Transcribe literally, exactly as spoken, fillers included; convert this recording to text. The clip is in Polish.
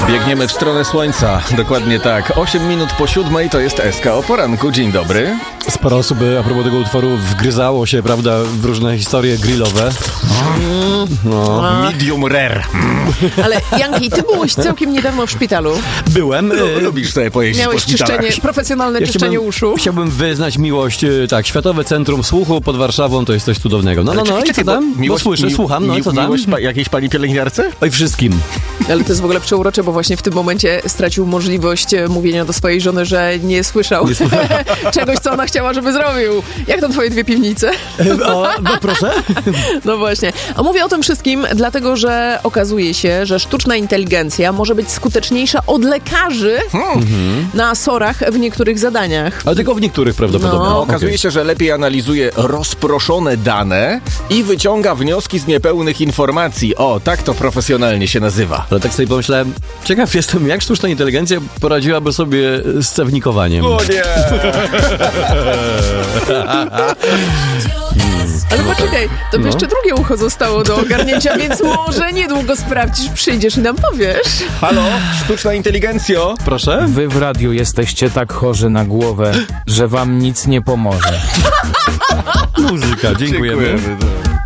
Biegniemy w stronę słońca, dokładnie tak. osiem minut po siódmej to jest S K o poranku. Dzień dobry. Sporo osób a propos tego utworu wgryzało się, prawda, w różne historie grillowe. No. Medium rare. Ale Janki, ty byłeś całkiem niedawno w szpitalu. Byłem. No, lubisz sobie pojeździć Miałeś po szpitalach. czyszczenie, profesjonalne Ja czyszczenie chciałbym, uszu. Chciałbym wyznać miłość, e, tak, Światowe Centrum Słuchu pod Warszawą to jest coś cudownego. No, no, no, i co tam? Bo słyszę, słucham, no i co tam? Miłość pa, jakiejś pani pielęgniarce? Oj, wszystkim. Ale to jest w ogóle przeurocze, bo właśnie w tym momencie stracił możliwość e, mówienia do swojej żony, że nie słyszał Nie czegoś, co ona chciała, żeby zrobił. Jak tam twoje dwie piwnice? O, no proszę. No właśnie. A mówię o tym wszystkim, dlatego że okazuje się, że sztuczna inteligencja może być skuteczniejsza od lekarzy Hmm. na sorach w niektórych zadaniach. Ale tylko w niektórych prawdopodobnie. No. Okazuje Okej. się, że lepiej analizuje rozproszone dane i wyciąga wnioski z niepełnych informacji. O, tak to profesjonalnie się nazywa. Ale tak sobie pomyślałem, ciekaw jestem, jak sztuczna inteligencja poradziłaby sobie z cewnikowaniem. O nie! Ale poczekaj, to no. jeszcze drugie ucho zostało do ogarnięcia, więc może niedługo sprawdzisz, przyjdziesz i nam powiesz. Halo, sztuczna inteligencjo? Proszę? Wy w radiu jesteście tak chorzy na głowę, że wam nic nie pomoże. Muzyka, dziękujemy. Dziękujemy.